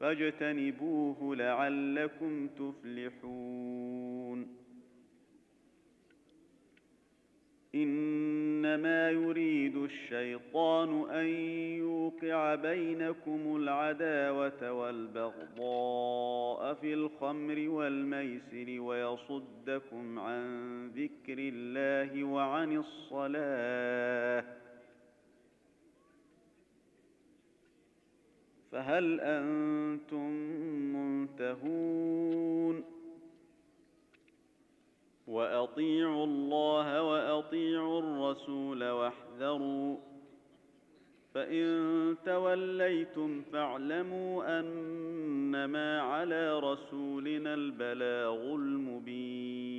فاجتنبوه لعلكم تفلحون. إنما يريد الشيطان أن يوقع بينكم العداوة والبغضاء في الخمر والميسر ويصدكم عن ذكر الله وعن الصلاة، فهل أنتم منتهون؟ وأطيعوا الله وأطيعوا الرسول واحذروا، فإن توليتم فاعلموا أنما على رسولنا البلاغ المبين.